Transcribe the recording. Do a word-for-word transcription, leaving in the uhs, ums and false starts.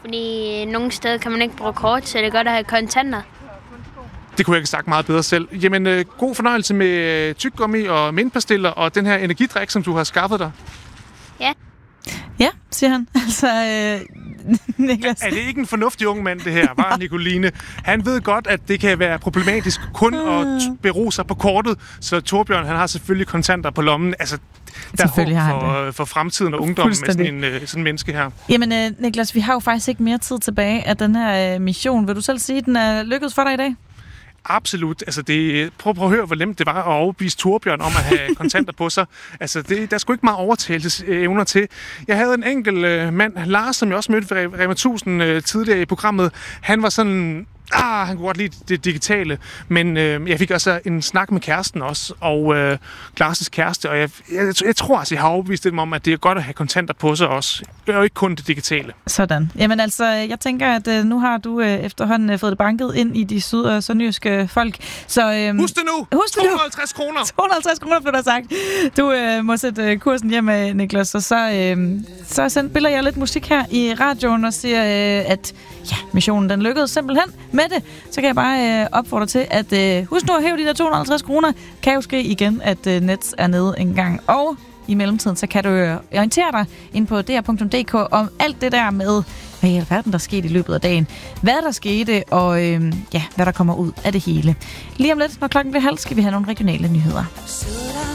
Fordi nogle steder kan man ikke bruge kort, så det er godt at have kontanter. Det kunne jeg ikke sagt meget bedre selv. Jamen, øh, god fornøjelse med tyggegummi og mintpastiller og den her energidrik, som du har skaffet dig. Ja. Ja, siger han. Altså, øh, Niklas. Er det ikke en fornuftig ung mand, det her, var Nicoline? Han ved godt, at det kan være problematisk kun at bero sig på kortet, så Torbjørn, han har selvfølgelig kontanter på lommen. Altså, der er håb for, for fremtiden og ungdommen med sådan en sådan en menneske her. Jamen, øh, Niklas, vi har jo faktisk ikke mere tid tilbage af den her øh, mission. Vil du selv sige, at den er lykkedes for dig i dag? Absolut. Altså det, prøv, prøv at høre, hvor nemt det var at overbevise Torbjørn om at have kontanter på sig. Altså det, der skulle ikke meget overtalelsesevner til. Jeg havde en enkelt øh, mand, Lars, som jeg også mødte ved Rema tusind øh, tidligere i programmet. Han var sådan... Ah, han kunne godt lide det digitale, men øh, jeg fik også en snak med kæresten også, og øh, Lars' kæreste, og jeg, jeg, jeg tror altså, jeg har overbevist dem om, at det er godt at have kontanter på sig også, og ikke kun det digitale. Sådan. Jamen altså, jeg tænker, at øh, nu har du øh, efterhånden øh, fået det banket ind i de syd- og sønderjyske folk. Så, øh, husk det nu! Husk det to hundrede og halvtreds kroner! to hundrede og halvtreds kroner, blev der sagt. Du øh, må sætte øh, kursen hjem, øh, Niklas, og så, øh, så spiller jeg lidt musik her i radioen og siger, øh, at ja, missionen den lykkedes simpelthen med det. Så kan jeg bare øh, opfordre til, at øh, husk nu at hæve de der to hundrede og halvtreds kroner. Kan jo ske igen, at øh, Nets er nede en gang. Og i mellemtiden, så kan du øh, orientere dig ind på d r punktum d k om alt det der med, hvad i alverden der skete i løbet af dagen. Hvad der skete, og øh, ja, hvad der kommer ud af det hele. Lige om lidt, når klokken bliver halv, skal vi have nogle regionale nyheder.